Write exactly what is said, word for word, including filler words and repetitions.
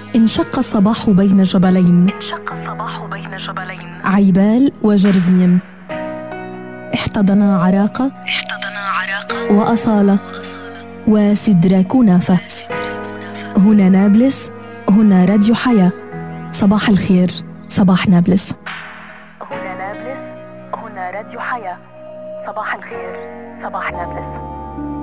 انشق الصباح بين جبلين انشق الصباح بين جبلين عيبال وجرزيم. احتضنا عراقة احتضنا عراقة وأصالة وسدرة كنافة. هنا نابلس، هنا راديو حياة. صباح الخير، صباح نابلس. هنا نابلس، هنا راديو حياة. صباح الخير، صباح نابلس.